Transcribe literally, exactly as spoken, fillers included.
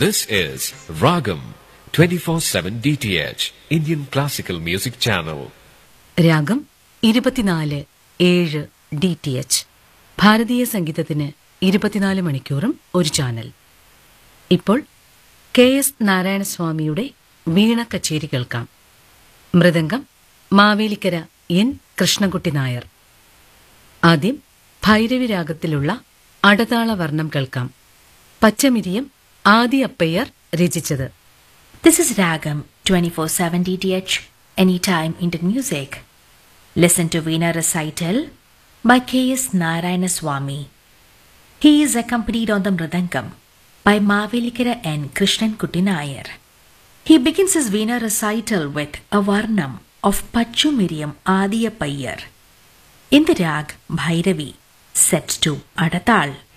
This is Ragam twenty-four seven D T H, Indian Classical Music Channel. രാഗം ഇരുപത്തിനാല് ഏഴ് D T H, ഭാരതീയ സംഗീതത്തിന് ഇരുപത്തിനാല് മണിക്കൂറും ഒരു ചാനൽ. ഇപ്പോൾ കെ എസ് നാരായണസ്വാമിയുടെ വീണ കച്ചേരി കേൾക്കാം. മൃദംഗം മാവേലിക്കര എൻ കൃഷ്ണൻകുട്ടി നായർ. ആദ്യം ഭൈരവി രാഗത്തിലുള്ള അടതാള വർണ്ണം കേൾക്കാം. പച്ചമിരിയം ആദി അപ്പയ്യർ രചിച്ചത്. This is Ragam twenty-four seven D T H, Anytime Indian Music. Listen to Veena Recital by K S Narayanaswamy. He is accompanied on the Mridangam by Mavelikara N. Krishnankutti Nayar. He begins his Veena Recital with a Varnam of Pachumiriyam Adiyappayar in the rag Bhairavi, set to Adatal.